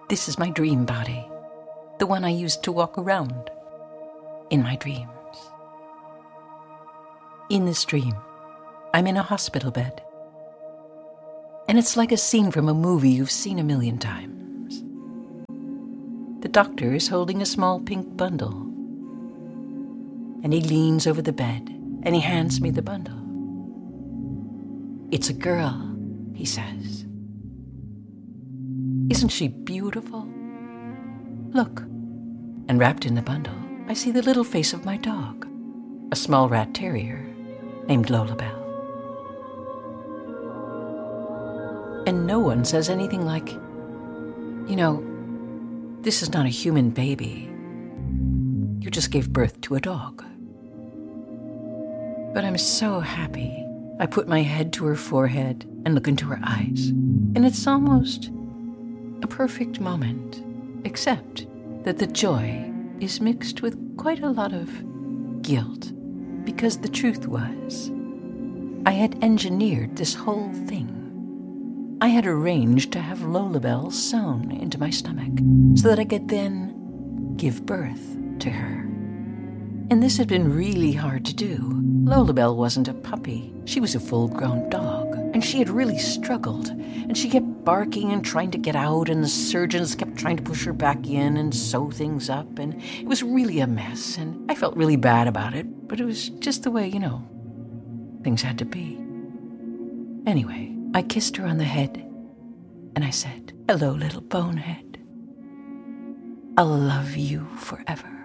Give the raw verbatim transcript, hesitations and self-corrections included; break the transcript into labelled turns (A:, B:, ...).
A: This is my dream body, the one I used to walk around in my dreams. In this dream, I'm in a hospital bed. And it's like a scene from a movie you've seen a million times. The doctor is holding a small pink bundle. And he leans over the bed and he hands me the bundle. It's a girl, he says. Isn't she beautiful? Look. And wrapped in the bundle, I see the little face of my dog, a small rat terrier named Lolabelle. And no one says anything like, you know, this is not a human baby. You just gave birth to a dog. But I'm so happy. I put my head to her forehead and look into her eyes. And it's almost a perfect moment, except that the joy is mixed with quite a lot of guilt. Because the truth was, I had engineered this whole thing. I had arranged to have Lolabelle sewn into my stomach so that I could then give birth to her. And this had been really hard to do. Lolabelle wasn't a puppy. She was a full-grown dog. And she had really struggled. And she kept barking and trying to get out, and the surgeons kept trying to push her back in and sew things up. And it was really a mess. And I felt really bad about it. But it was just the way, you know, things had to be. Anyway, I kissed her on the head, and I said, "Hello, little bonehead. I'll love you forever."